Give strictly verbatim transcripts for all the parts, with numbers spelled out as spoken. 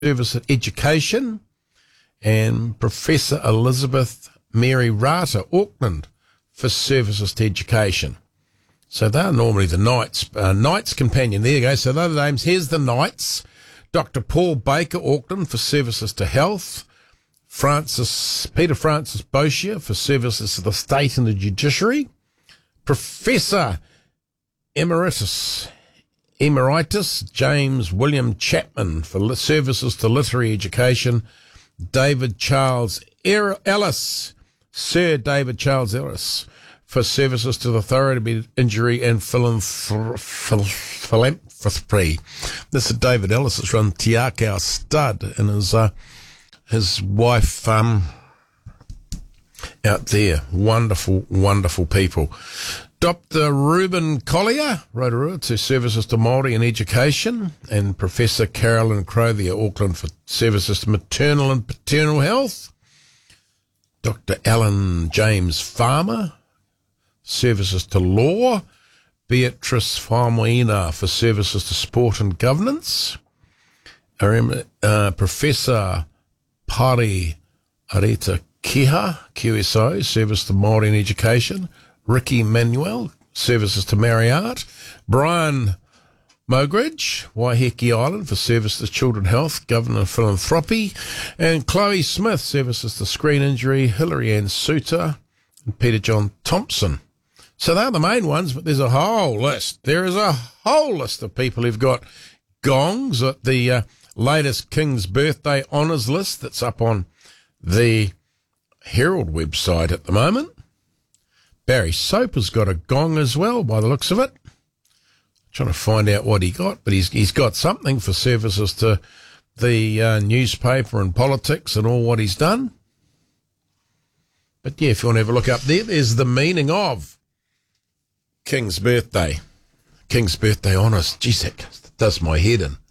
Service at Education, and Professor Elizabeth Mary Rata, Auckland, for Services to Education. So they're normally the Knights, uh, Knights Companion. There you go. So they're the names. Here's the Knights. Doctor Paul Baker, Auckland, for Services to Health. Francis, Peter Francis Boshier, for Services to the State and the Judiciary. Professor Emeritus, Emeritus James William Chapman, for Services to Literary Education. David Charles Ellis, Sir David Charles Ellis, for Services to the Thoroughbred Injury and Philanthropy. This is David Ellis that's run Te Akau Stud, and his, uh, his wife um, out there. Wonderful, wonderful people. Doctor Reuben Collier, Rotorua, to Services to Māori and Education, and Professor Carolyn Crowther, Auckland, for Services to Maternal and Paternal Health. Doctor Alan James Farmer, Services to Law. Beatrice Famoina, for Services to Sport and Governance. Uh, Professor Pari Areta Kiha, Q S O, Service to Māori and Education. Ricky Manuel, Services to Marriott. Brian Mogridge, Waiheke Island, for Services to Children Health, Governor Philanthropy. And Chloe Smith, Services to Screen Injury. Hilary Ann Suter and Peter John Thompson. So they're the main ones, but there's a whole list. There is a whole list of people who've got gongs at the uh, latest King's Birthday Honours list that's up on the Herald website at the moment. Barry Soper's got a gong as well, by the looks of it. Trying to find out what he got, but he's he's got something for services to the uh, newspaper and politics and all what he's done. But yeah, if you want to have a look up there, there's the meaning of King's Birthday. King's Birthday Honours. Geez, that does my head in.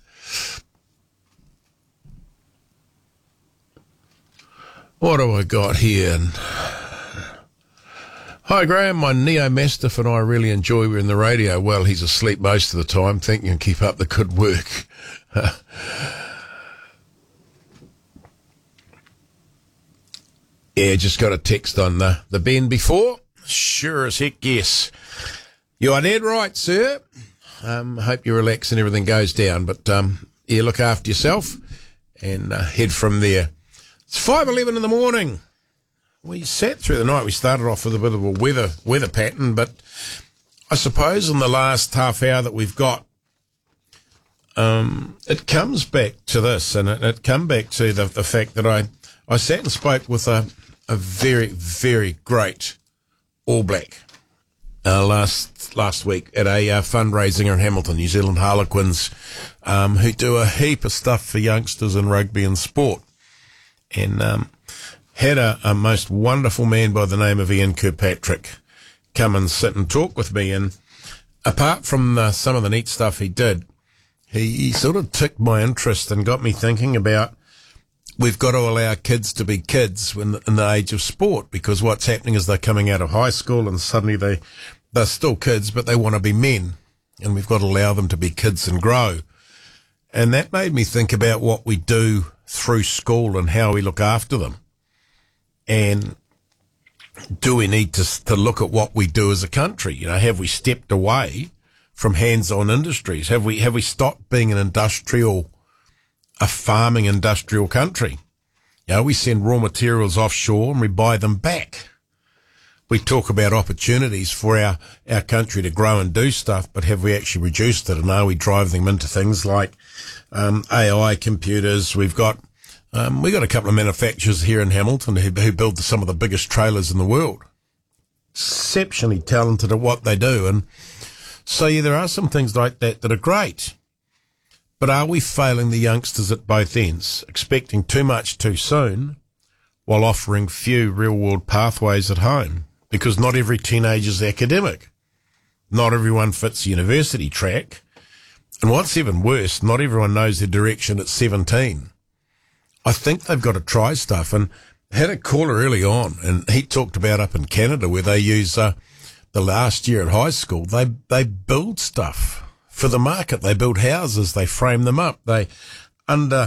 What do I got here? Hi, Graham. My Neo Mastiff and I really enjoy we're in the radio. Well, he's asleep most of the time. Think you can keep up the good work. Yeah, just got a text on the, the Ben before. Sure as heck, yes. You are dead right, sir. Um, hope you relax and everything goes down. But, um, yeah, look after yourself and uh, head from there. It's five eleven in the morning. We sat through the night. We started off with a bit of a weather weather pattern, but I suppose in the last half hour that we've got, um, it comes back to this, and it, it come back to the, the fact that I, I sat and spoke with a, a very, very great All Black uh, last last week at a uh, fundraiser in Hamilton, New Zealand Harlequins, um, who do a heap of stuff for youngsters in rugby and sport, and um. Had a, a most wonderful man by the name of Ian Kirkpatrick come and sit and talk with me. And apart from uh, some of the neat stuff he did, he, he sort of ticked my interest and got me thinking about we've got to allow kids to be kids when in the age of sport, because what's happening is they're coming out of high school and suddenly they, they're still kids, but they want to be men. And we've got to allow them to be kids and grow. And that made me think about what we do through school and how we look after them. And do we need to to look at what we do as a country? You know, have we stepped away from hands-on industries? Have we have we stopped being an industrial, a farming industrial country? You know, we send raw materials offshore and we buy them back. We talk about opportunities for our, our country to grow and do stuff, but have we actually reduced it? And are we driving them into things like um, A I, computers? We've got Um, we got a couple of manufacturers here in Hamilton who, who build some of the biggest trailers in the world. Exceptionally talented at what they do. And so, yeah, there are some things like that that are great. But are we failing the youngsters at both ends, expecting too much too soon while offering few real-world pathways at home? Because not every teenager's academic. Not everyone fits the university track. And what's even worse, not everyone knows their direction at seventeen. I think they've got to try stuff. And I had a caller early on, and he talked about up in Canada where they use uh, the last year at high school, they they build stuff for the market. They build houses, they frame them up, they under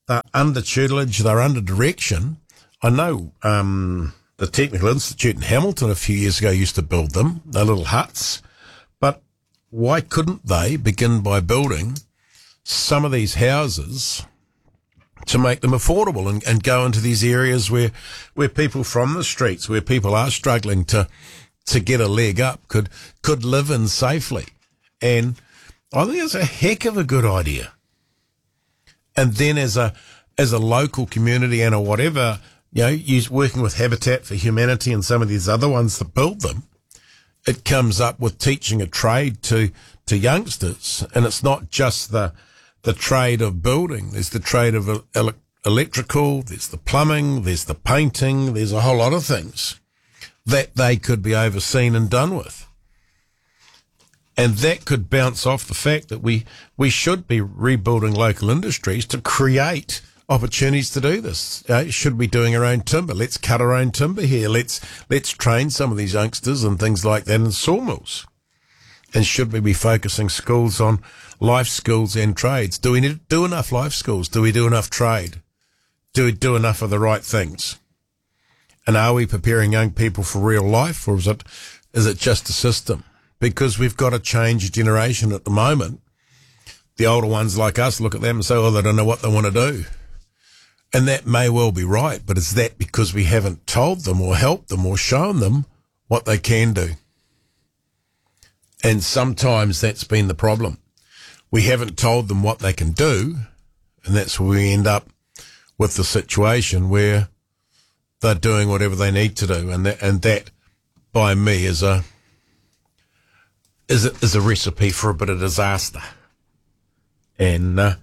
they're under tutelage, they're under direction. I know um, the Technical Institute in Hamilton a few years ago used to build them, their little huts. But why couldn't they begin by building some of these houses to make them affordable and, and go into these areas where where people from the streets, where people are struggling to to get a leg up, could could live in safely? And I think it's a heck of a good idea. And then as a as a local community and a whatever, you know, you working with Habitat for Humanity and some of these other ones that build them, it comes up with teaching a trade to to youngsters, and it's not just the the trade of building. There's the trade of ele- electrical, there's the plumbing, there's the painting, there's a whole lot of things that they could be overseen and done with. And that could bounce off the fact that we, we should be rebuilding local industries to create opportunities to do this. Uh, should be doing our own timber. Let's cut our own timber here. Let's, let's train some of these youngsters and things like that in sawmills. And should we be focusing schools on life skills and trades? Do we need to do enough life skills? Do we do enough trade? Do we do enough of the right things? And are we preparing young people for real life, or is it, is it just a system? Because we've got to change a generation at the moment. The older ones like us look at them and say, oh, they don't know what they want to do. And that may well be right, but is that because we haven't told them or helped them or shown them what they can do? And sometimes that's been the problem. We haven't told them what they can do, and that's where we end up with the situation where they're doing whatever they need to do. And that, and that by me, is a, is a, is a recipe for a bit of disaster. And uh,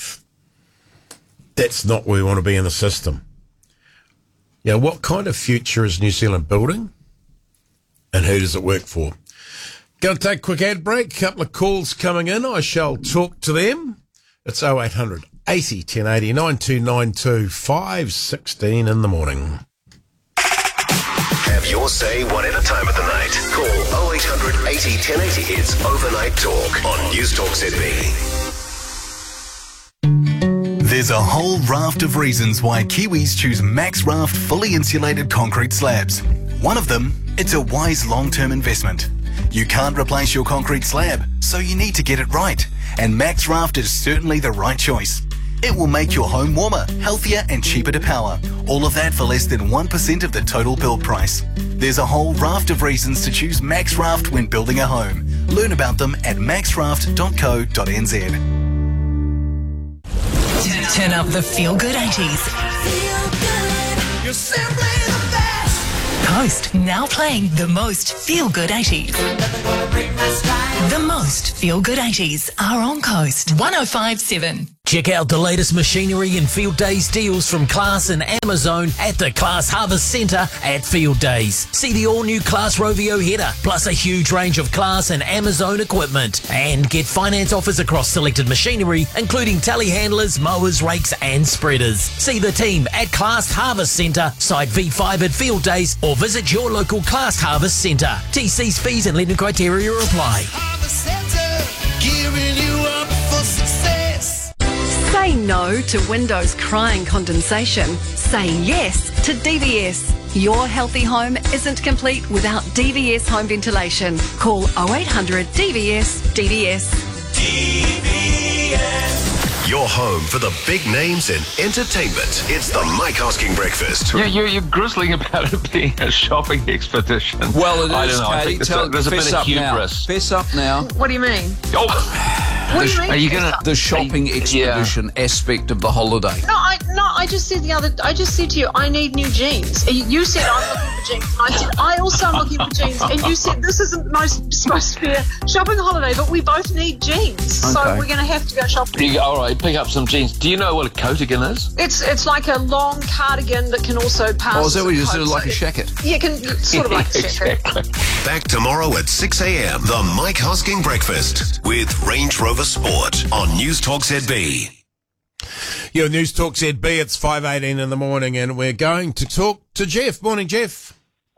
that's not where we want to be in the system. You know, what kind of future is New Zealand building, and who does it work for? Going to take a quick ad break. A couple of calls coming in. I shall talk to them. It's oh eight hundred eighty ten eighty, nine two nine two, five sixteen in the morning. Have your say one at a time of the night. Call oh eight hundred eighty ten eighty. It's Overnight Talk on News Talk Z B. There's a whole raft of reasons why Kiwis choose Max Raft fully insulated concrete slabs. One of them, it's a wise long-term investment. You can't replace your concrete slab, so you need to get it right. And Max Raft is certainly the right choice. It will make your home warmer, healthier and cheaper to power. All of that for less than one percent of the total build price. There's a whole raft of reasons to choose Max Raft when building a home. Learn about them at max raft dot co dot n z. Turn up the feel-good eighties. Feel good. You're simply the best. Coast now playing the most feel-good eighties. The most feel-good eighties are on Coast one oh five point seven. Check out the latest machinery and Field Days deals from Class and Amazon at the Class Harvest Centre at Field Days. See the all-new Class Rovio header, plus a huge range of Class and Amazon equipment. And get finance offers across selected machinery, including telehandlers, mowers, rakes and spreaders. See the team at Class Harvest Centre, site V five at Field Days, or visit your local Class Harvest Centre. T C's fees and lending criteria apply. Harvest Centre, gearing you up for success. Say no to windows crying condensation. Say yes to D V S. Your healthy home isn't complete without D V S home ventilation. Call oh eight hundred D V S D V S. D V S. Your home for the big names in entertainment. It's the Mike Hosking Breakfast. Yeah, you're, you're grizzling about it being a shopping expedition. Well, it is, I don't know. Katie. I think there's, Tell, a, there's a bit of hubris. Now. Fess up now. What do you mean? Oh. What do you mean? Are you gonna The shopping expedition yeah. aspect of the holiday. No, I no. I just said the other. I just said to you, I need new jeans. You- You said I'm looking for jeans, and I said I also am looking for jeans, and you said this isn't most supposed to be a shopping holiday, but we both need jeans, so Okay. we're going to have to go shopping. You go, all right, pick up some jeans. Do you know what a coatigan is? It's it's like a long cardigan that can also pass. Oh, is that as what you coat, said, like so a shacket? Yeah, can sort of like a jacket. Exactly. Back tomorrow at six a.m. The Mike Hosking Breakfast with Range Rover Sport on News Talk Z B. Your News Talk Z B, it's five eighteen in the morning, and we're going to talk to Jeff. Morning, Jeff.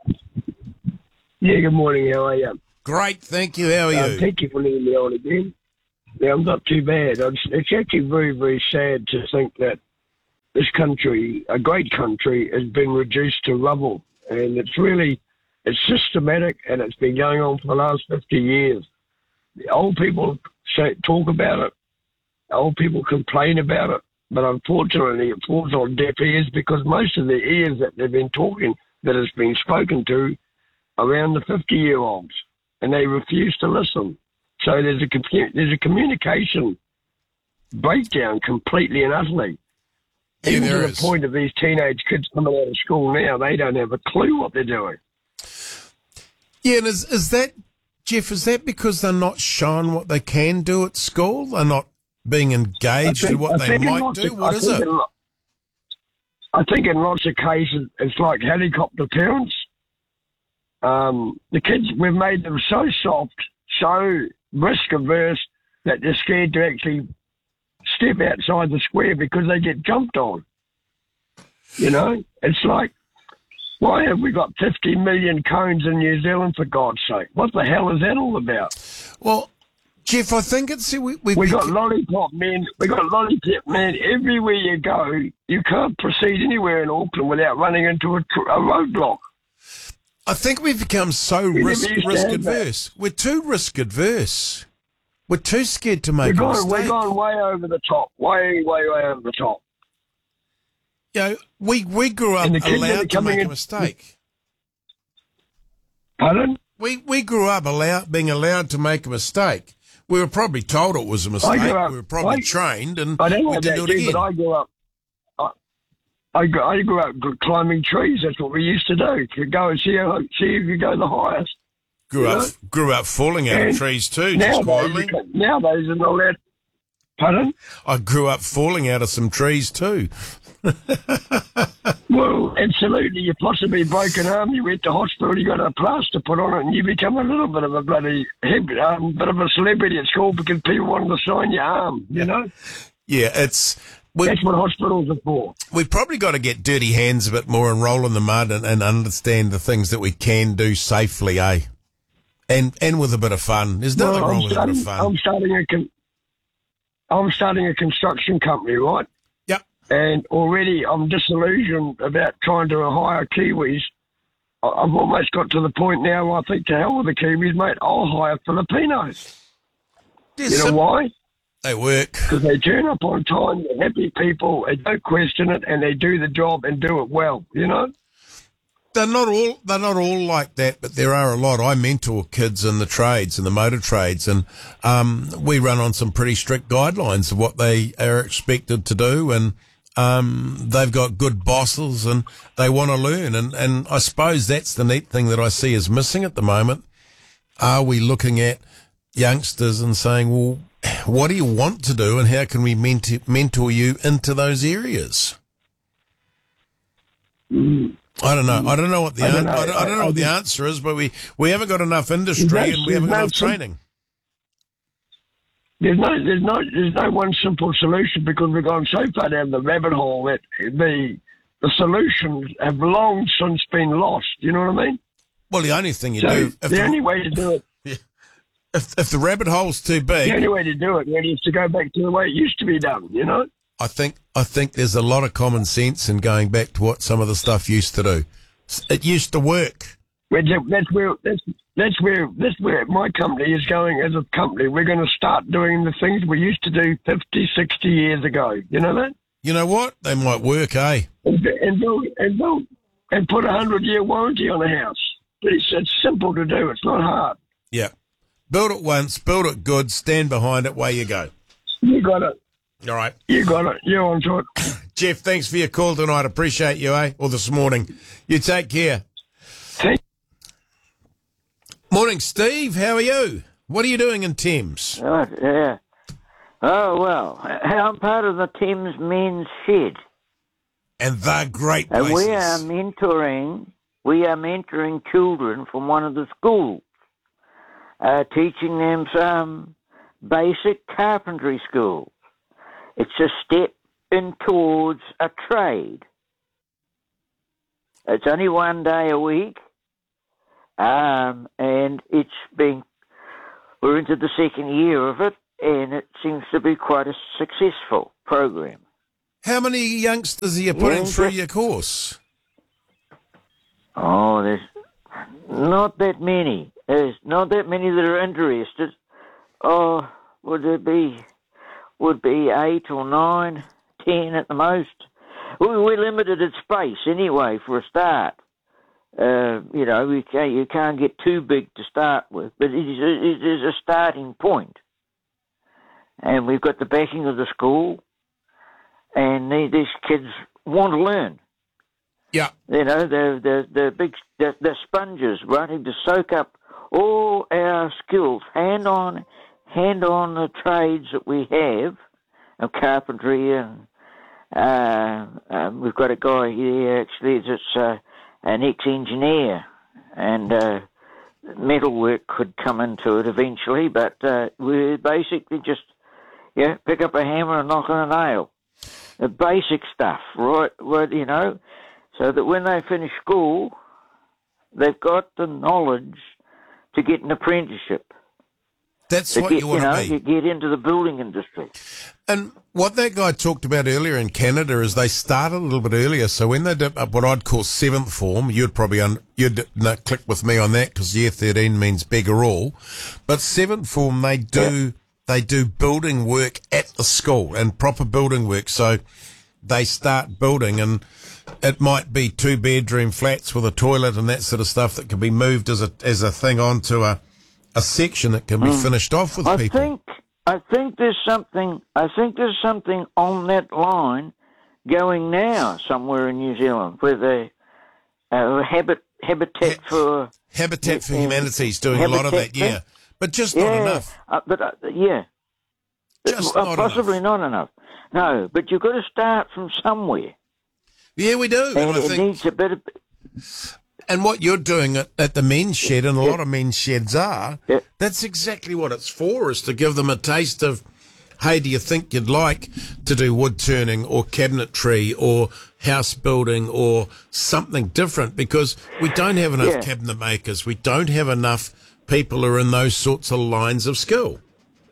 Yeah, good morning. How are you? Great, thank you. How are Uh, you? thank you for letting me on again. Yeah, I'm not too bad. I just, it's actually very, very sad to think that this country, a great country, has been reduced to rubble. And it's really, it's systematic, and it's been going on for the last fifty years. The old people say, talk about it. Old people complain about it. But unfortunately, it falls on deaf ears because most of the ears that they've been talking, that has been spoken to, around the fifty-year-olds, and they refuse to listen. So there's a commu- there's a communication breakdown completely and utterly. Yeah, Even to there the is. point of these teenage kids coming out of school now, they don't have a clue what they're doing. Yeah, and is, is that, Jeff, is that because they're not shown what they can do at school? They're not being engaged in what they might do? Of, What I is think it? in lo- I think in lots of cases, it's like helicopter parents. Um, the kids, we've made them so soft, so risk averse, that they're scared to actually step outside the square because they get jumped on. You know, it's like, why have we got fifty million cones in New Zealand, for God's sake? What the hell is that all about? Well, Jeff, I think it's... We, we, we got lollipop men. We got lollipop men everywhere you go. You can't proceed anywhere in Auckland without running into a, tr- a roadblock. I think we've become so We risk, never used to risk have that. adverse. We're too risk adverse. We're too scared to We're make a going, mistake. we're going way over the top. Way, way, way over the top. You know, we, we grew up And the kids that are allowed to coming make a in- mistake. Pardon? We we grew up allowed, being allowed to make a mistake. We were probably told it was a mistake. I grew up- we were probably I- trained, and I don't know we about didn't do it you, again. but I grew up. I, I, grew, I grew up climbing trees. That's what we used to do. To go and see, how, see if you go the highest. grew you up know? grew up falling out of And trees too, just Nowadays, quietly. you can- nowadays, and all that. Pardon? I grew up falling out of some trees too. Well, absolutely. You possibly broke an arm, you went to hospital, you got a plaster put on it, and you become a little bit of a bloody um, bit of a celebrity at school because people wanted to sign your arm, you know? Yeah, it's... We, That's what hospitals are for. We've probably got to get dirty hands a bit more and roll in the mud and, and understand the things that we can do safely, eh? And and with a bit of fun. There's nothing Well, wrong I'm with starting, a bit of fun. I'm starting a con- I'm starting a construction company, right? Yep. And already I'm disillusioned about trying to hire Kiwis. I- I've almost got to the point now where I think, to hell with the Kiwis, mate, I'll hire Filipinos. Yes, you know some- why? They work. Because they turn up on time, they're happy people, they don't question it, and they do the job and do it well, you know? They're not all they're not all like that, but there are a lot. I mentor kids in the trades, in the motor trades, and um, we run on some pretty strict guidelines of what they are expected to do, and um, they've got good bosses and they want to learn. And, and I suppose that's the neat thing that I see is missing at the moment. Are we looking at youngsters and saying, well, what do you want to do and how can we mentor, mentor you into those areas? Mm. I don't know. I don't know what the I don't an- know. I don't, I don't know I- what the I- answer is, but we, we haven't got enough industry There's and we haven't got no enough sim- training. There's no, there's no, there's no one simple solution because we've gone so far down the rabbit hole that the the solutions have long since been lost. You know what I mean? Well, the only thing you So do, if the, the, only way to do it, if, if the rabbit hole's too the big, only way to do it really is to go back to the way it used to be done. You know? I think I think there's a lot of common sense in going back to what some of the stuff used to do. It used to work. Which, that's where that's that's where that's where my company is going as a company. We're going to start doing the things we used to do fifty, sixty years ago. You know that? You know what? They might work, eh? And and build, and, build, and put a hundred year warranty on a house. It's, it's simple to do. It's not hard. Yeah. Build it once, build it good, stand behind it, away you go. You got it. All right. You got it. You're on to it. Jeff, thanks for your call tonight. Appreciate you, eh? Or this morning. You take care. Thank- Morning, Steve. How are you? What are you doing in Thames? Oh, yeah. Oh, well, I'm part of the Thames Men's Shed. And they're great And places. we are mentoring, we are mentoring children from one of the schools, uh, teaching them some basic carpentry skills. It's a step in towards a trade. It's only one day a week, um, and it's been, we're into the second year of it, and it seems to be quite a successful program. How many youngsters are you putting Yeah, through but- your course? Oh, there's not that many. There's not that many that are interested. Oh, would there be? Would be eight or nine, ten at the most. We- We're limited at space anyway for a start. Uh, you know, we can't, you can't get too big to start with, but it is, a, it is a starting point. And we've got the backing of the school, and the- these kids want to learn. Yeah. You know, they're, they're, they're big, they're, they're sponges wanting to soak up all our skills, hand on, hand on the trades that we have, of carpentry, and uh, um, we've got a guy here actually that's uh, an ex-engineer, and uh, metalwork could come into it eventually, but uh, we basically just, yeah, pick up a hammer and knock on a nail. The basic stuff, right, right, you know, so that when they finish school, they've got the knowledge to get an apprenticeship. That's to what get, you want know, to be. You get into the building industry. And what that guy talked about earlier in Canada is they started a little bit earlier. So when they did what I'd call seventh form, you'd probably un, you'd no, click with me on that because year thirteen means beggar all. But seventh form, they do yeah. they do building work at the school and proper building work. So they start building, and it might be two bedroom flats with a toilet and that sort of stuff that can be moved as a as a thing onto a a section that can be mm. finished off with I people. Think, I think there's something. I think there's something on that line going now somewhere in New Zealand where they uh, habit habitat ha- for Habitat for uh, Humanity's doing a lot of that, yeah, but just yeah, not enough. Uh, but uh, yeah, just uh, not possibly enough. not enough. No, but you've got to start from somewhere. Yeah, we do. And, and I it think, needs a bit of. And what you're doing at, at the men's shed, and a yeah. lot of men's sheds are, yeah. that's exactly what it's for, is to give them a taste of, hey, do you think you'd like to do wood turning or cabinetry or house building or something different? Because we don't have enough yeah. cabinet makers. We don't have enough people who are in those sorts of lines of skill.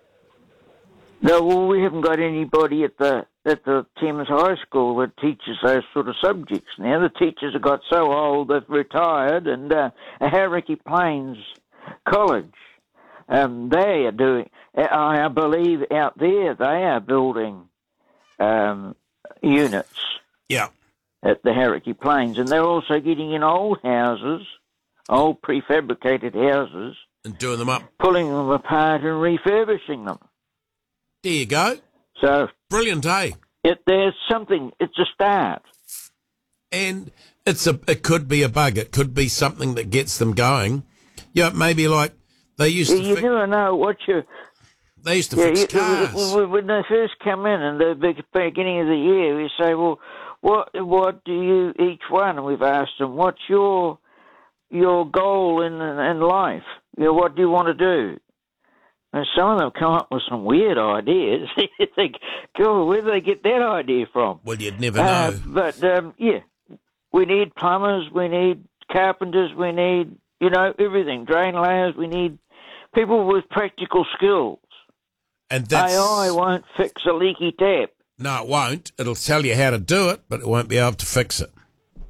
No, well, we haven't got anybody at the at the Thames High School that teaches those sort of subjects now. The teachers have got so old they've retired, and uh, Hauraki Plains College, um, they are doing, I believe out there, they are building um, units yeah. at the Hauraki Plains, and they're also getting in old houses, old prefabricated houses, and doing them up, pulling them apart and refurbishing them. There you go. So brilliant, eh? It, there's something. It's a start, and it's a. It could be a bug. It could be something that gets them going. Yeah, maybe like they used yeah, to. You fi- never know what you. They used to yeah, fix you, cars when they first come in, and the beginning of the year, we say, "Well, what what do you each one?" And we've asked them, "What's your your goal in in life? You know, what do you want to do?" And some of them come up with some weird ideas. You think, God, where do they get that idea from? Well, you'd never uh, know. But, um, yeah, we need plumbers, we need carpenters, we need, you know, everything. Drain layers, we need people with practical skills. And that's... A I won't fix a leaky tap. No, it won't. It'll tell you how to do it, but it won't be able to fix it.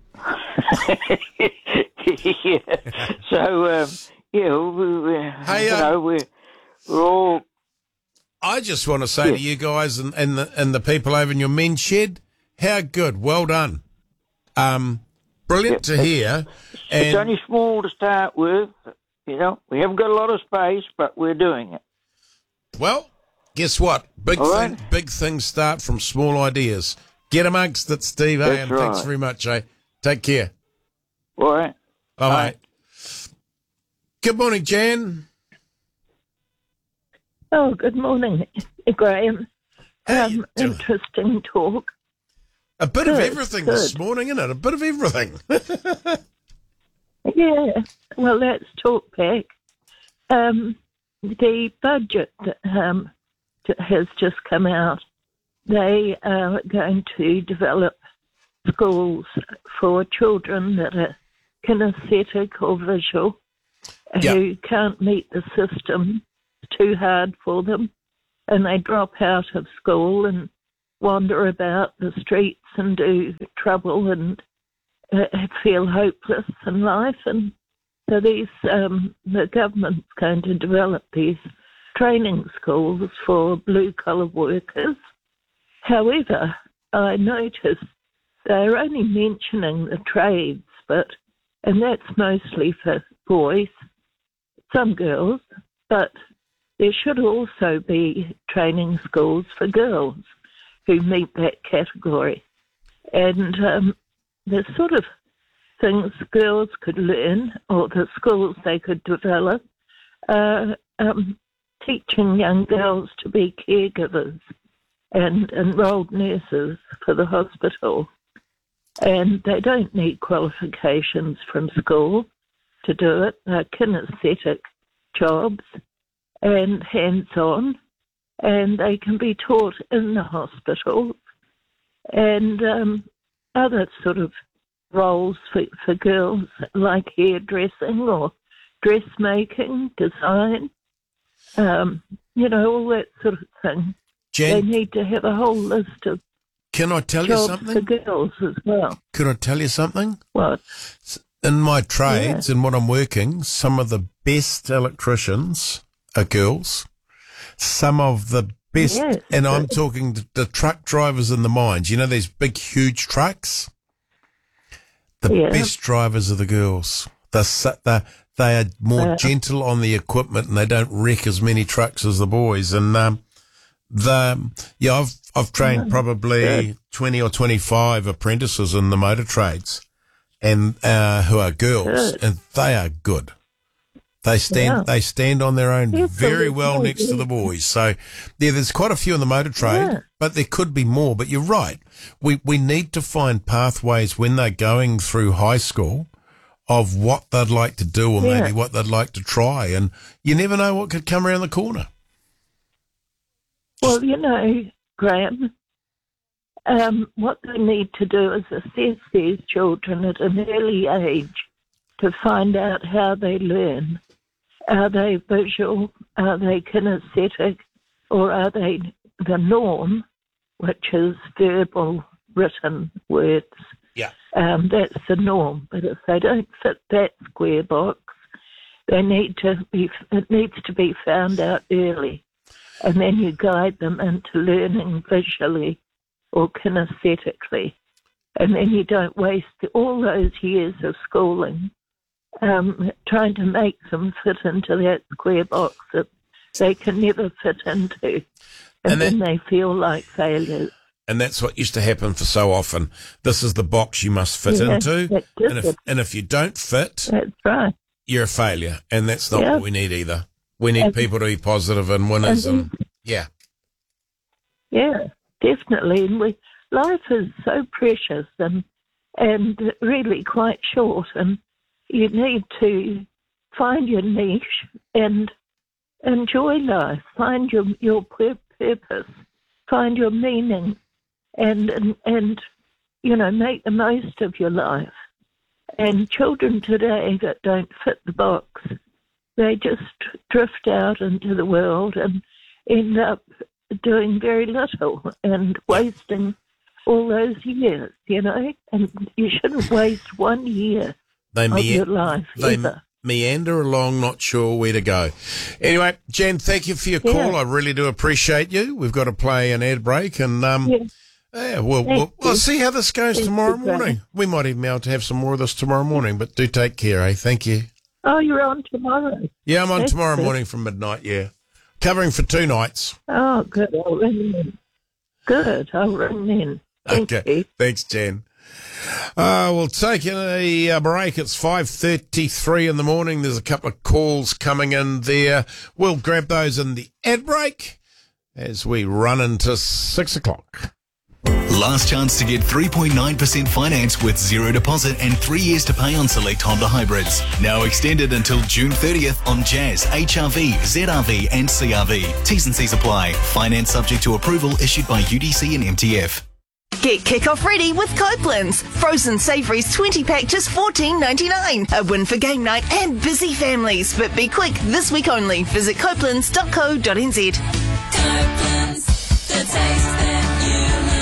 yeah. So, um, yeah, we, we, hey, you uh, know, we're... We're all. I just want to say yeah. to you guys and, and the and the people over in your men's shed, how good, well done, um, brilliant yeah, to hear. And it's only small to start with, you know. We haven't got a lot of space, but we're doing it. Well, guess what? Big all thing, right. big things start from small ideas. Get amongst it, Steve. That's eh? And right. thanks very much. Eh? Take care. All right. Bye, Bye. mate. Good morning, Jan. Oh, good morning, Graham. How Um, you doing? interesting talk. A bit Good, of everything good. this morning, isn't it? A bit of everything. Yeah, well, let's talk back. Um, the budget that um, t- has just come out. They are going to develop schools for children that are kinesthetic or visual, Yeah. who can't meet the system. Too hard for them, and they drop out of school, and wander about the streets and do trouble and uh, feel hopeless in life. And so these, um, the government's going to develop these training schools for blue-collar workers. However, I noticed they're only mentioning the trades, but and that's mostly for boys, some girls, but there should also be training schools for girls who meet that category. And um, the sort of things girls could learn, or the schools they could develop, uh, um, teaching young girls to be caregivers and enrolled nurses for the hospital. And they don't need qualifications from school to do it. They're kinesthetic jobs and hands-on, and they can be taught in the hospitals, and um, other sort of roles for, for girls like hairdressing or dressmaking, design, um, you know, all that sort of thing. Jen, they need to have a whole list of can I tell you jobs something? for girls as well. Could I tell you something? What? In my trades Yeah. and when I'm working, some of the best electricians are girls. Some of the best, Yes. and I'm talking the, the truck drivers in the mines. You know these big, huge trucks? The Yeah. best drivers are the girls. They're, su- they're, they are more Yeah. gentle on the equipment and they don't wreck as many trucks as the boys. And um, the yeah, I've I've trained Yeah. probably Good. twenty or twenty-five apprentices in the motor trades, and uh, who are girls, Good. and they are good. They stand Yeah. they stand on their own Yes, very they well do. next to the boys. So yeah, there's quite a few in the motor trade, Yeah. but there could be more. But you're right. We we need to find pathways when they're going through high school of what they'd like to do, or Yeah. maybe what they'd like to try. And you never know what could come around the corner. Well, you know, Graham, um, what they need to do is assess these children at an early age to find out how they learn. Are they visual? Are they kinesthetic? Or are they the norm, which is verbal, written words? Yeah. Um, that's the norm. But if they don't fit that square box, they need to be. It needs to be found out early. And then you guide them into learning visually or kinesthetically. And then you don't waste all those years of schooling um, trying to make them fit into that square box that they can never fit into. And, And then that- they feel like failures. And that's what used to happen for so often. This is the box you must fit Yeah, into. that's And if, it. and if you don't fit, That's right. you're a failure. And that's not Yeah. what we need either. We need And- people to be positive and winners. and- And, yeah. Yeah, definitely. And we, life is so precious and and really quite short, and you need to find your niche and enjoy life. Find your your pur- purpose. Find your meaning, and and and you know, make the most of your life. And children today that don't fit the box, they just drift out into the world and end up doing very little and wasting all those years, you know. And you shouldn't waste one year They, of mea- your life they ever. meander along, not sure where to go. Anyway, Jen, thank you for your Yeah. call. I really do appreciate you. We've got to play an ad break, and um, Yeah. yeah, we'll, Thank we'll, we'll you. see how this goes Thank tomorrow you, Graham. morning. We might even be able to have some more of this tomorrow morning, but do take care, eh? Thank you. Oh, you're on tomorrow. Yeah, I'm on That's tomorrow good. morning from midnight, yeah. Covering for two nights. Oh, good. I'll ring in. Good. I'll ring in. Thank Okay. you. Thanks, Jen. Uh, we'll take a, uh break. It's five thirty-three in the morning. There's a couple of calls coming in there. We'll grab those in the ad break as we run into six o'clock. Last chance to get three point nine percent finance with zero deposit and three years to pay on select Honda hybrids. Now extended until June thirtieth on Jazz, H R V, Z R V and C R V. T's and C's apply. Finance subject to approval issued by U D C and M T F. Get kick-off ready with Copeland's. Frozen savouries twenty pack just fourteen ninety-nine. A win for game night and busy families. But be quick, this week only. Visit copelands dot co dot n z. Copeland's, the taste that you love.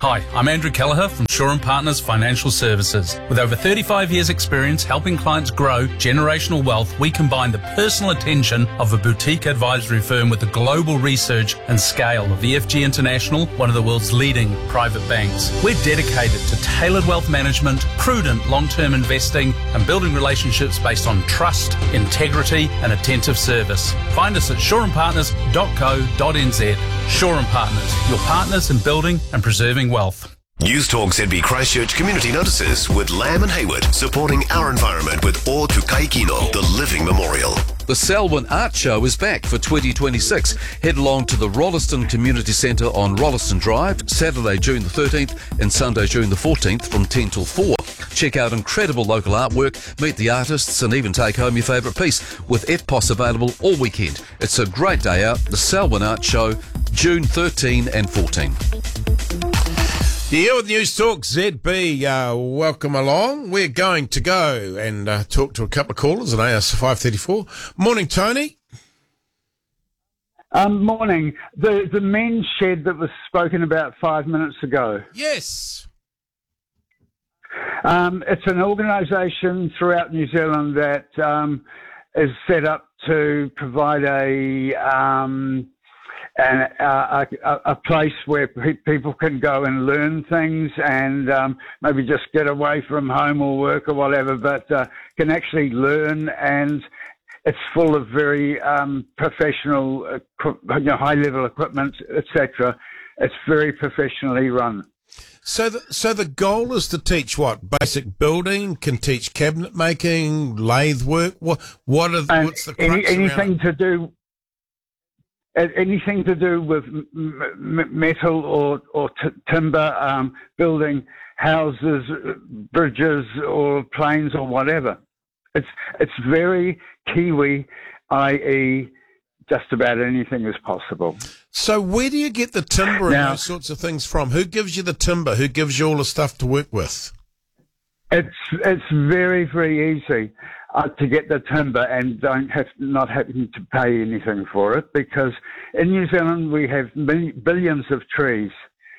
Hi, I'm Andrew Kelleher from Shaw and Partners Financial Services. With over thirty-five years experience helping clients grow generational wealth, we combine the personal attention of a boutique advisory firm with the global research and scale of E F G International, one of the world's leading private banks. We're dedicated to tailored wealth management, prudent long-term investing, and building relationships based on trust, integrity, and attentive service. Find us at shaw and partners dot co dot n z. Shaw and Partners, your partners in building and preserving wealth. News Talk Z B Christchurch Community Notices with Lamb and Hayward, supporting our environment with O Tu Kai Kino, the living memorial. The Selwyn Art Show is back for twenty twenty-six. Head along to the Rolleston Community Centre on Rolleston Drive, Saturday, June the thirteenth and Sunday, June the fourteenth from ten till four. Check out incredible local artwork, meet the artists and even take home your favourite piece with F P O S available all weekend. It's a great day out. The Selwyn Art Show, June thirteenth and fourteenth. Yeah, with News Talk Z B, uh, welcome along. We're going to go and uh, talk to a couple of callers at A S five thirty-four. Morning, Tony. Um, morning. The the men's shed that was spoken about five minutes ago. Yes. Um, it's an organisation throughout New Zealand that um, is set up to provide a um, and uh, a, a place where pe- people can go and learn things and um, maybe just get away from home or work or whatever, but uh, can actually learn. And it's full of very um, professional, equi- you know, high-level equipment, et cetera. It's very professionally run. So, the, so the goal is to teach what? Basic building, can teach cabinet making, lathe work. What? What are? And what's the crux any, anything around? to do? Anything to do with m- m- metal or, or t- timber, um, building houses, bridges or planes or whatever. It's it's very Kiwi, that is just about anything is possible. So where do you get the timber and Now, those sorts of things from? Who gives you the timber? Who gives you all the stuff to work with? It's it's very, very easy uh, to get the timber and don't have not having to pay anything for it, because in New Zealand we have mil- billions of trees,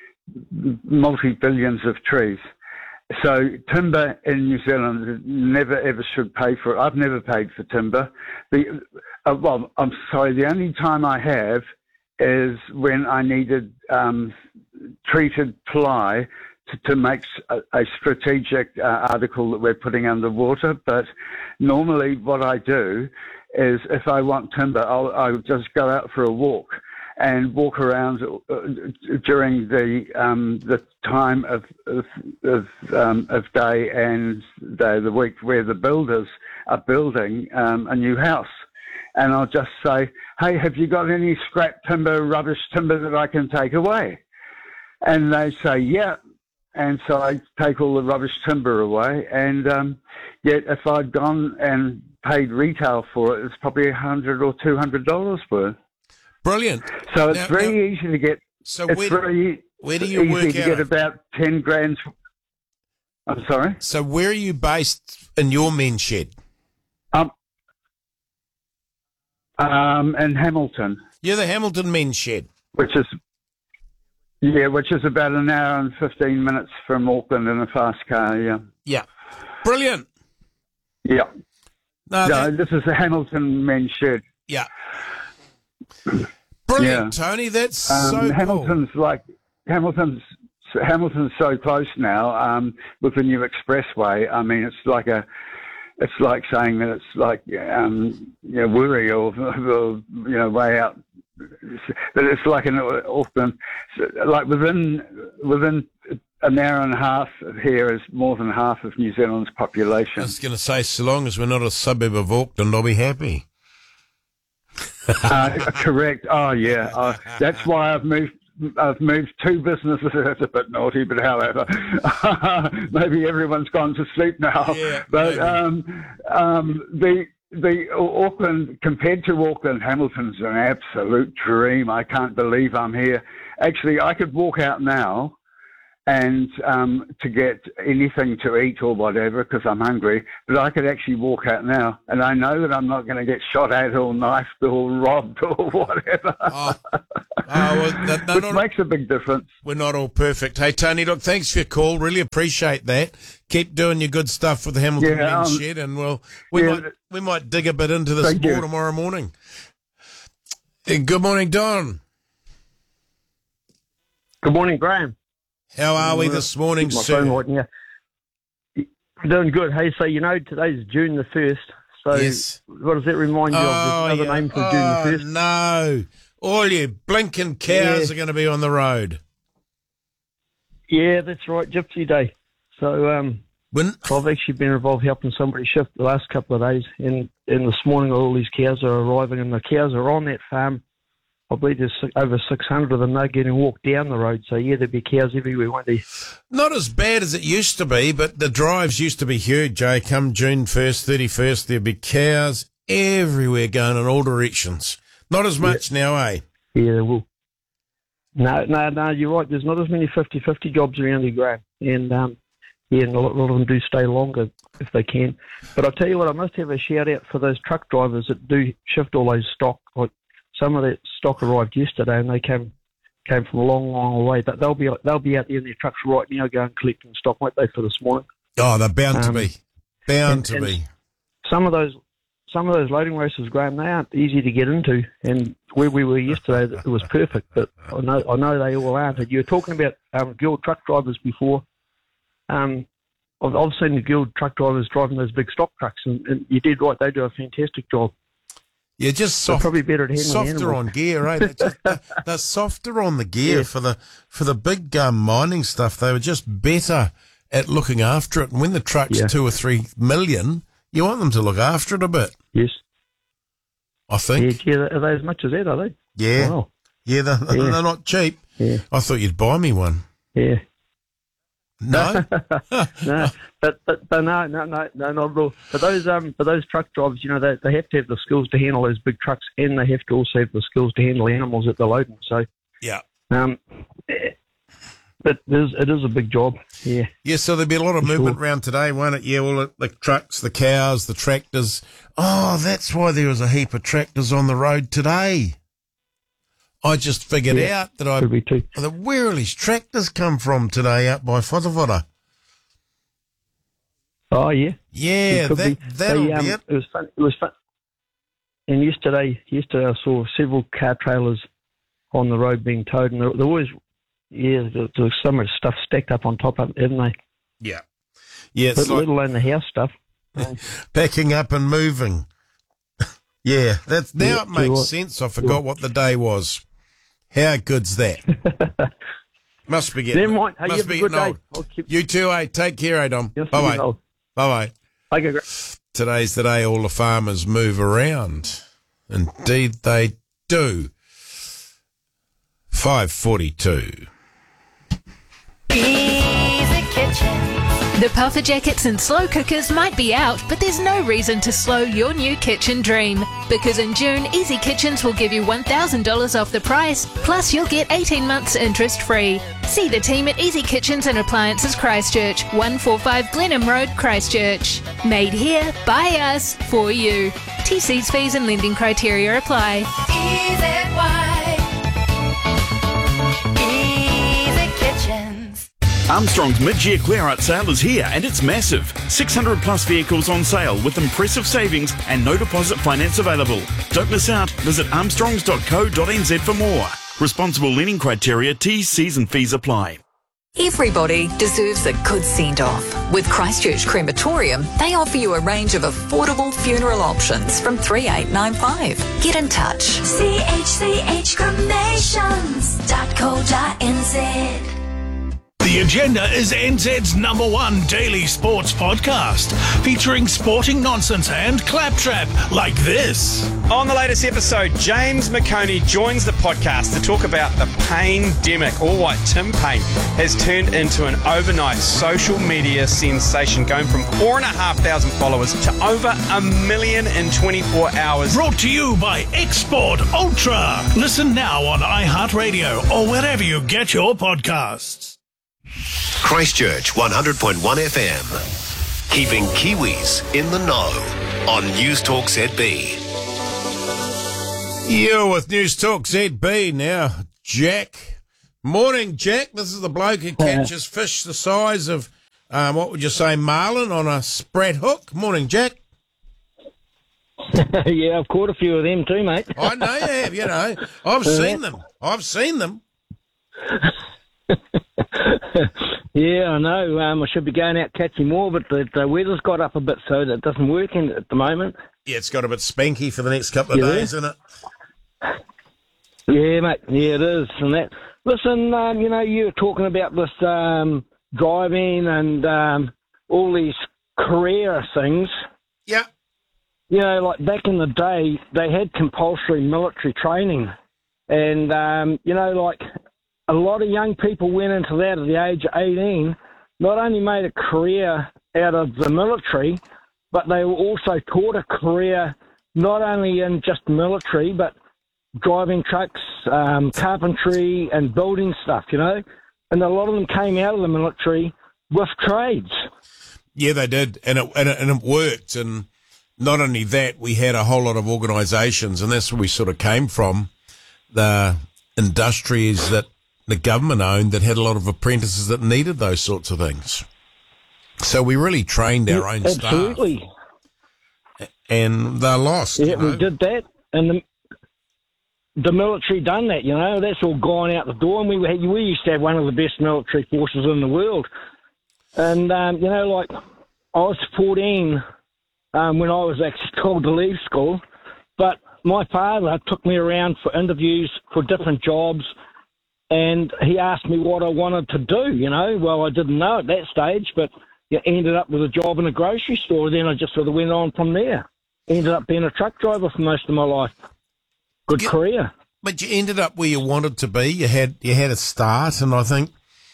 multi-billions of trees. So timber in New Zealand never ever should pay for it. I've never paid for timber. The uh, well, I'm sorry. The only time I have is when I needed um, treated ply to, to make a, a strategic uh, article that we're putting underwater. But normally what I do is if I want timber, I'll, I'll just go out for a walk and walk around uh, during the um, the time of of, of, um, of day and day of the week where the builders are building um, a new house. And I'll just say, hey, have you got any scrap timber, rubbish timber that I can take away? And they say, yeah. And so I take all the rubbish timber away. And um, yet if I'd gone and paid retail for it, it's probably a hundred or two hundred dollars worth. Brilliant. So it's Now- very now- easy to get. So it's where- very where do you easy work to out get of? about ten grand. I'm sorry. So where are you based in your men's shed? Um, um, in Hamilton, You're the Hamilton men's shed. which is yeah, which is about an hour and fifteen minutes from Auckland in a fast car. Yeah. Yeah. Brilliant. Yeah. No, no, that- this is the Hamilton men's shed. Yeah. Brilliant, Yeah. Tony. That's Um, so cool. Hamilton's like Hamilton's Hamilton's so close now um, with the new expressway. I mean, it's like a, it's like saying that it's like um, you know, Wuri or, or you know way out. That it's like in Auckland, like within within an hour and a half here is more than half of New Zealand's I population. was going to say, so long as we're not a suburb of Auckland, I'll be happy. uh, correct. Oh yeah. Uh, that's why I've moved. I've moved two businesses. That's a bit naughty, but however, maybe everyone's gone to sleep now. Yeah, but maybe. um, um, the the Auckland compared to Auckland, Hamilton's an absolute dream. I can't believe I'm here. Actually, I could walk out now and um, to get anything to eat or whatever because I'm hungry, but I could actually walk out now, and I know that I'm not going to get shot at or knifed or robbed or whatever. Oh, well, that, no, Which not, makes a big difference. We're not all perfect. Hey, Tony, look, thanks for your call. Really appreciate that. Keep doing your good stuff with the Hamilton Yeah, Men's um, Shed, and we'll, we, yeah. might, we might dig a bit into this Thank more you. tomorrow morning. Hey, good morning, Don. Good morning, Graham. How are we this morning, Keep my sir? phone right now. Doing good. Hey, so you know today's June the first. So Yes. what does that remind you Oh, of? There's another yeah. name for oh, June the first. no. All you blinking cows Yeah. are going to be on the road. Yeah, that's right, Gypsy Day. So um, when I've actually been involved helping somebody shift the last couple of days, and, and this morning all these cows are arriving, and the cows are on that farm. I believe there's si- over six hundred of them. They're getting walked down the road. So, yeah, there'll be cows everywhere, won't there? Not as bad as it used to be, but the drives used to be huge, Jay. Come June first, thirty-first, there'll be cows everywhere going in all directions. Not as much now, eh? Yeah, there will. No, no, no, you're right. There's not as many fifty-fifty jobs around here, Graham. And, um, yeah, and a lot, a lot of them do stay longer if they can. But I'll tell you what, I must have a shout-out for those truck drivers that do shift all those stock. Like some of that stock arrived yesterday, and they came came from a long, long way. But they'll be they'll be out there in their trucks right now going collecting stock, won't they, for this morning? Oh, they're bound to Um, be. Bound and- to and be. Some of those some of those loading races, Graham, they aren't easy to get into. And where we were yesterday, it was perfect. But I know I know they all aren't. And you were talking about um, guild truck drivers before. Um, I've, I've seen the guild truck drivers driving those big stock trucks, and, and you did right. They do a fantastic job. Yeah, just They're soft, probably better at handling softer animals. on gear, eh? They're, just, they're, they're softer on the gear Yeah. for the for the big um, mining stuff. They were just better at looking after it. And when the truck's Yeah. two or three million, you want them to look after it a bit. Yes. I think. Yeah, yeah, are they as much as that, are they? Yeah. Wow. Yeah, they're, Yeah. they're not cheap. Yeah. I thought you'd buy me one. Yeah. No? no, but, but but no, no, no, no, not at all. But those um, but those truck drivers, you know, they they have to have the skills to handle those big trucks, and they have to also have the skills to handle animals that they're loading. So, Yeah. um, eh, but it is it is a big job. Yeah. Yeah, so there'll be a lot of For movement sure. around today, won't it? Yeah, all the, the trucks, the cows, the tractors. Oh, that's why there was a heap of tractors on the road today. I just figured Yeah, out that I. could be too. The, where all these tractors come from today out by Whatawhata? Oh yeah. Yeah, It could that, be. that'll They, um, be it. It was fun. It was fun. And yesterday, yesterday I saw several car trailers on the road being towed, and they're, they're always, yeah, there- there's some of the stuff stacked up on top of it, haven't they? Yeah. Yeah, it's Let, like let alone the house stuff. packing up and moving. Yeah, that's now Yeah, it makes sure. sense. I forgot what the day was. How good's that? Must be getting, Never mind. Hey, you must have a be good getting day. old. I'll keep- You too, eh? Take care, eh, Dom? Bye Yes, you bye. will. Bye bye. Okay, great. Today's the day all the farmers move around. Indeed, they do. five forty-two. Easy Kitchen. The puffer jackets and slow cookers might be out, but there's no reason to slow your new kitchen dream. Because in June, Easy Kitchens will give you one thousand dollars off the price, plus you'll get eighteen months interest free. See the team at Easy Kitchens and Appliances Christchurch, one forty-five Glenham Road, Christchurch. Made here, by us, for you. T Cs, fees and lending criteria apply. Easy Kitchens. Armstrong's mid-year clear-out sale is here and it's massive. six hundred plus vehicles on sale with impressive savings and no deposit finance available. Don't miss out. Visit armstrongs dot co dot n z for more. Responsible lending criteria, T's, C's and fees apply. Everybody deserves a good send-off. With Christchurch Crematorium, they offer you a range of affordable funeral options from three eight nine five. Get in touch. C H C H cremations dot co dot n z. The Agenda is N Z's number one daily sports podcast, featuring sporting nonsense and claptrap like this. On the latest episode, James McConey joins the podcast to talk about the Pain-demic, or what Tim Payne has turned into an overnight social media sensation, going from four and a half thousand followers to over a million in twenty-four hours. Brought to you by Export Ultra. Listen now on iHeartRadio or wherever you get your podcasts. Christchurch one hundred point one F M. Keeping Kiwis in the know on News Talk Z B. You're with News Talk Z B now. Jack. Morning, Jack. This is the bloke who catches fish the size of, um, what would you say, marlin on a sprat hook. Morning, Jack. Yeah, I've caught a few of them too, mate. I know you have, you know. I've seen them. I've seen them. Yeah, I know. Um, I should be going out catching more, but the, the weather's got up a bit, so that doesn't work in at the moment. Yeah, it's got a bit spanky for the next couple of Yeah. days, isn't it? Yeah, mate. Yeah, it is. And that. Listen, um, you know, you were talking about this um, driving and um, all these career things. Yeah. You know, like back in the day, they had compulsory military training. And, um, you know, like a lot of young people went into that at the age of eighteen, not only made a career out of the military, but they were also taught a career not only in just military, but driving trucks, um, carpentry and building stuff, you know. And a lot of them came out of the military with trades. Yeah, they did, and it, and it, and it worked. And not only that, we had a whole lot of organisations, and that's where we sort of came from, the industries that the government owned that had a lot of apprentices that needed those sorts of things. So we really trained our Yeah, own absolutely. staff. And they're lost. Yeah, you know? we did that, and the, the military done that, you know. That's all gone out the door, and we had, we used to have one of the best military forces in the world. And, um, you know, like, I was fourteen um, when I was actually told to leave school, but my father took me around for interviews for different jobs, and he asked me what I wanted to do, you know. Well, I didn't know at that stage, but I ended up with a job in a grocery store. Then I just sort of went on from there. Ended up being a truck driver for most of my life. Good Yeah, career. But you ended up where you wanted to be. You had you had a start, and I think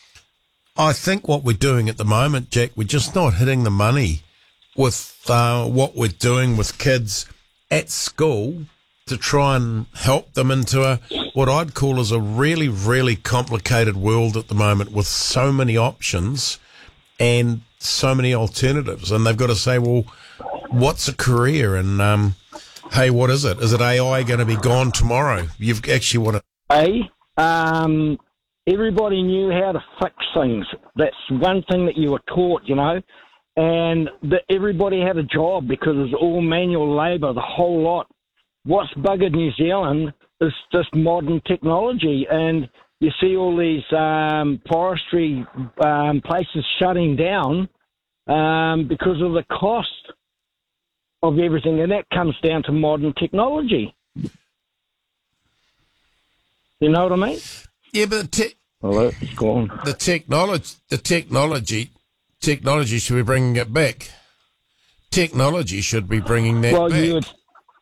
I think what we're doing at the moment, Jack, we're just not hitting the money with uh, what we're doing with kids at school to try and help them into a what I'd call as a really, really complicated world at the moment with so many options and so many alternatives. And they've got to say, well, what's a career? And, um, hey, what is it? Is it A I going to be gone tomorrow? You've actually want to... A, um, everybody knew how to fix things. That's one thing that you were taught, you know. And the, everybody had a job because it was all manual labour, the whole lot. What's buggered New Zealand is just modern technology, and you see all these um, forestry um, places shutting down um, because of the cost of everything, and that comes down to modern technology. You know what I mean? Yeah, but the, te- well, it's gone. the technology, the technology, technology should be bringing it back. Technology should be bringing that well, back. you would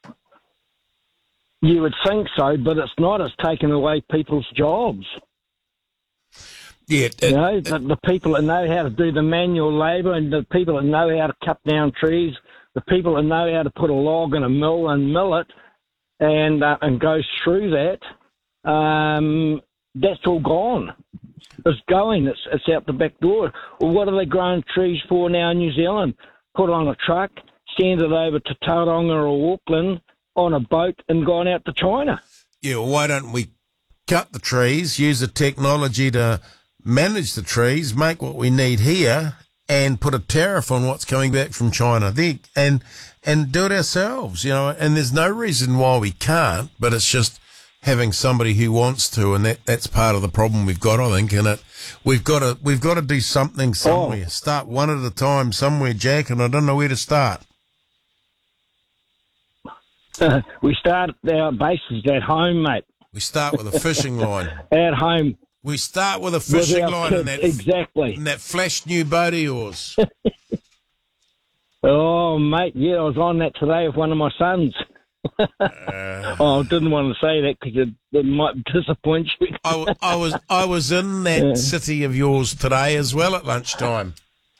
you would think so, but it's not. It's taking away people's jobs. Yeah, it, you know, the, the people that know how to do the manual labour, and the people that know how to cut down trees, the people that know how to put a log in a mill and mill it, and uh, and go through that. Um, that's all gone. It's going. It's it's out the back door. Well, what are they growing trees for now in New Zealand? Put on a truck, send it over to Tauranga or Auckland on a boat, and gone out to China. Yeah, well, why don't we cut the trees, use the technology to manage the trees, make what we need here, and put a tariff on what's coming back from China there, and and do it ourselves, you know. And there's no reason why we can't, but it's just having somebody who wants to, and that, that's part of the problem we've got, I think. And it we've got to we've got to do something somewhere. Oh. Start one at a time somewhere, Jack. And I don't know where to start. Uh, we start our bases at home, mate. We start with a fishing line at home. We start with a fishing with line kids, and that exactly, and that flash new boat of yours. Oh, mate, yeah, I was on that today with one of my sons. uh, oh, I didn't want to say that because it, it might disappoint you. I, I was I was in that yeah. city of yours today as well at lunchtime.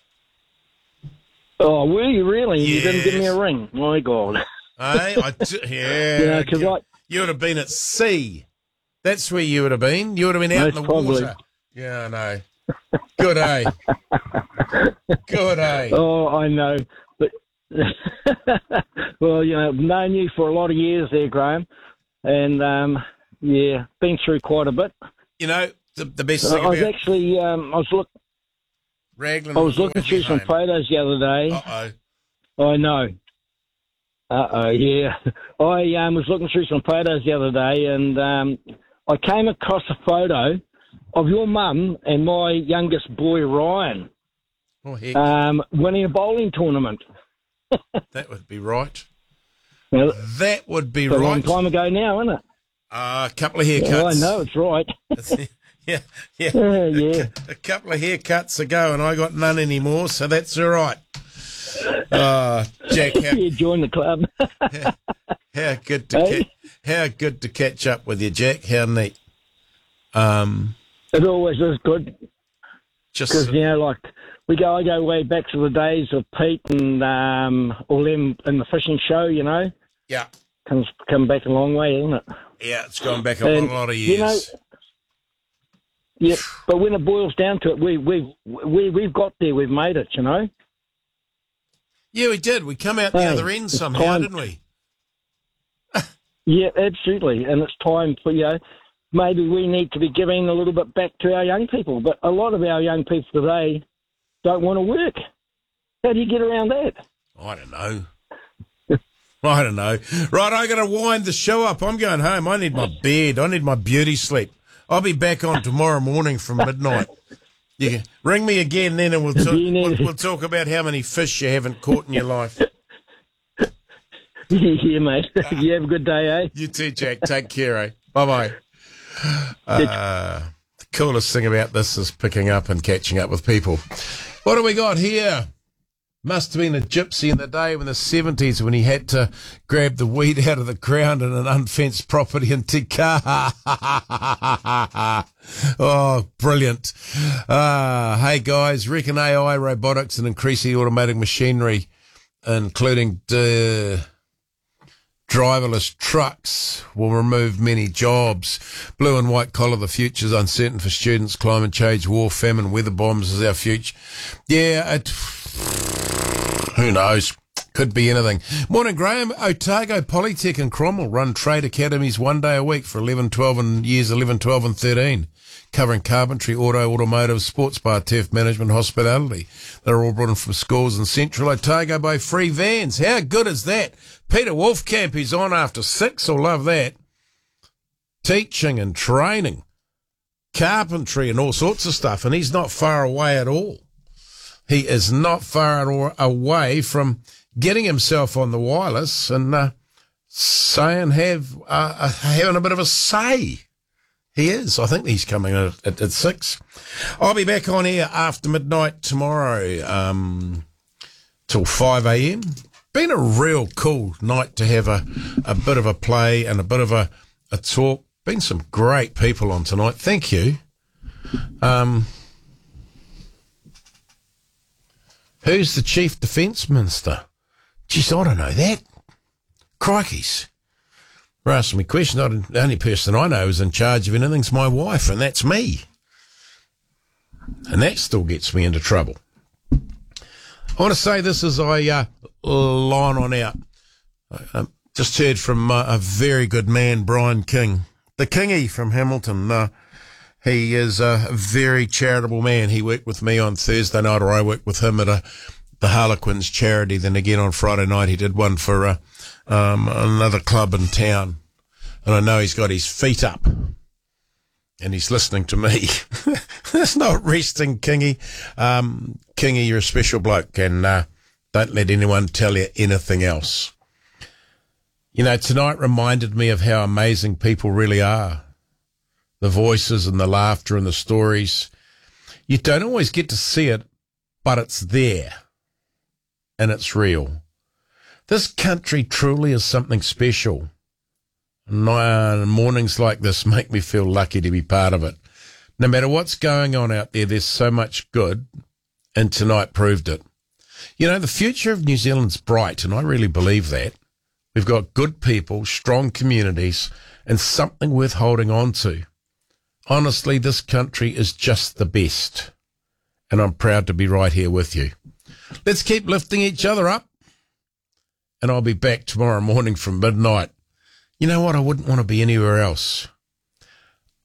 Oh, were you really? Yes. You didn't give me a ring. My God. Hey, I t- yeah, you, know, 'cause you, I, you would have been at sea. That's where you would have been. You would have been out in the probably. water. Yeah, I know. Good, eh? Good, eh? Oh, I know. But well, you know, I've known you for a lot of years there, Graham, and um, yeah, been through quite a bit. You know, the, the best Uh, thing I was about actually, um, I was look, Raglan I was will looking always through be some home. photos the other day. Uh-oh. I know. Uh oh, yeah. I um, was looking through some photos the other day, and um, I came across a photo of your mum and my youngest boy Ryan Oh, heck. um, winning a bowling tournament. That would be right. Now, That would be it's a long right. time ago now, isn't it? Uh, a couple of haircuts. Yeah, I know it's right. yeah, yeah. Yeah, yeah. A, a couple of haircuts ago, and I got none anymore, so that's all right. Uh, Jack, how, You joined the club. how, how good to Hey? ca- how good to catch up with you, Jack. How neat. Um, It always is good. Just because you know, like we go, I go way back to the days of Pete and um, all them in the fishing show. You know, yeah, comes come back a long way, isn't it? yeah, it's gone back a And, lot, lot of you know, years. Yeah, but when it boils down to it, we we we we've got there. We've made it. You know. Yeah, we did. We come out the Hey, other end it's somehow, time- didn't we? Yeah, absolutely, and it's time for you know. Maybe we need to be giving a little bit back to our young people, but a lot of our young people today don't want to work. How do you get around that? I don't know. I don't know. Right, I got to wind the show up. I'm going home. I need my bed. I need my beauty sleep. I'll be back on tomorrow morning from midnight. You can ring me again then, and we'll talk, we'll, we'll talk about how many fish you haven't caught in your life. Yeah, mate. You have a good day, eh? You too, Jack. Take care, eh? Bye-bye. Uh, the coolest thing about this is picking up and catching up with people. What do we got here? Must have been a gypsy in the day in the seventies when he had to grab the weed out of the ground in an unfenced property in Te Kaha. Oh, brilliant. Uh, hey, guys, reckon A I, robotics and increasing automatic machinery, including the driverless trucks, will remove many jobs. Blue and white collar, the future's uncertain for students. Climate change, war, famine, weather bombs is our future. Yeah, it, who knows? Could be anything. Morning, Graham. Otago, Polytech and Cromwell run trade academies one day a week for eleven, twelve and years eleven, twelve and thirteen, covering carpentry, auto, automotive, sports bar, turf management, hospitality. They're all brought in from schools in central Otago by free vans. How good is that? Peter Wolfcamp, who's on after six, will love that. Teaching and training, carpentry and all sorts of stuff, and he's not far away at all. He is not far away from getting himself on the wireless and uh, saying, have uh, having a bit of a say. He is. I think he's coming at, at, at six. I'll be back on air after midnight tomorrow um, till five a.m. Been a real cool night to have a, a bit of a play and a bit of a, a talk. Been some great people on tonight. Thank you. Um, who's the Chief Defence Minister? Geez, I don't know that. Crikeys. You're asking me questions. I don't- The only person I know who's in charge of anything's my wife, and that's me. And that still gets me into trouble. I want to say this as I uh, line on out. I um, just heard from uh, a very good man, Brian King, the Kingy from Hamilton. Uh, he is a very charitable man. He worked with me on Thursday night, or I worked with him at a, the Harlequins charity. Then again on Friday night, he did one for uh, um, another club in town. And I know he's got his feet up. And he's listening to me. That's not resting, Kingy. Um, Kingy, you're a special bloke, and uh, don't let anyone tell you anything else. You know, tonight reminded me of how amazing people really are. The voices and the laughter and the stories. You don't always get to see it, but it's there. And it's real. This country truly is something special. And uh, mornings like this make me feel lucky to be part of it. No matter what's going on out there, there's so much good, and tonight proved it. You know, the future of New Zealand's bright, and I really believe that. We've got good people, strong communities, and something worth holding on to. Honestly, this country is just the best, and I'm proud to be right here with you. Let's keep lifting each other up, and I'll be back tomorrow morning from midnight. You know what? I wouldn't want to be anywhere else.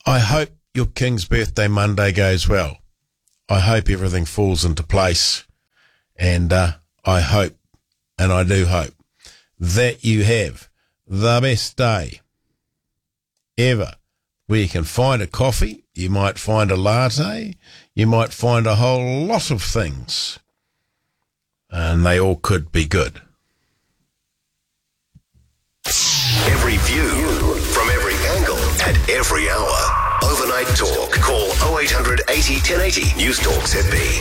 I hope your King's birthday Monday goes well. I hope everything falls into place. And uh, I hope, and I do hope, that you have the best day ever, where you can find a coffee, you might find a latte, you might find a whole lot of things, and they all could be good. Every view, from every angle, at every hour. Overnight Talk. Call oh eight hundred eighty ten eighty. News Talk Z B.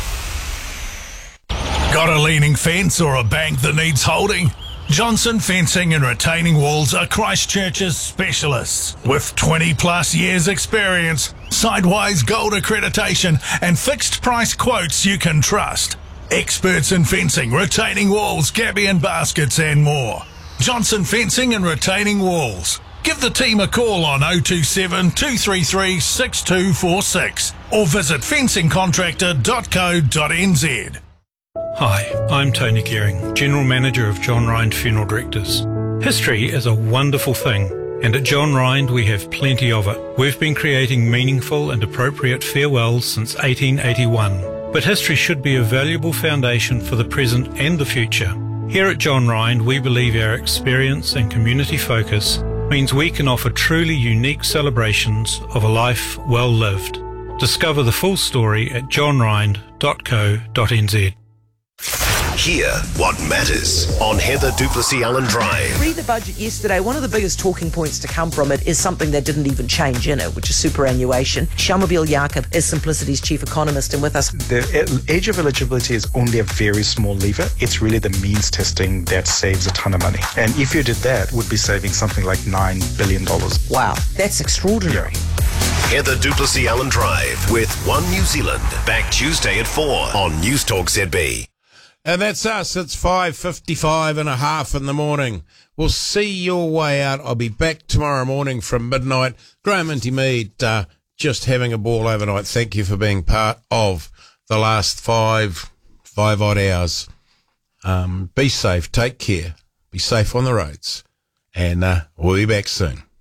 Got a leaning fence or a bank that needs holding? Johnson Fencing and Retaining Walls are Christchurch's specialists. With twenty plus years experience, Sidewise Gold accreditation and fixed price quotes you can trust. Experts in fencing, retaining walls, gabion baskets and more. Johnson Fencing and Retaining Walls. Give the team a call on oh two seven, two three three, six two four six or visit fencing contractor dot co dot n z. Hi, I'm Tony Gearing, General Manager of John Rind Funeral Directors. History is a wonderful thing, and at John Rind we have plenty of it. We've been creating meaningful and appropriate farewells since eighteen eighty-one, but history should be a valuable foundation for the present and the future. Here at John Rind, we believe our experience and community focus means we can offer truly unique celebrations of a life well lived. Discover the full story at john rind dot co dot n z. Hear what matters on Heather Duplessis Allen Drive. Read the budget yesterday. One of the biggest talking points to come from it is something that didn't even change in it, which is superannuation. Shamobile Jakob is Simplicity's chief economist and with us. The age of eligibility is only a very small lever. It's really the means testing that saves a ton of money. And if you did that, we'd be saving something like nine billion dollars. Wow, that's extraordinary. Heather Duplessis Allen Drive with One New Zealand. Back Tuesday at four on News Talk Z B. And that's us. It's five fifty-five and a half in the morning. We'll see your way out. I'll be back tomorrow morning from midnight. Graham and Mead, uh, just having a ball overnight. Thank you for being part of the last five, five odd hours. Um, be safe. Take care. Be safe on the roads. And uh, we'll be back soon.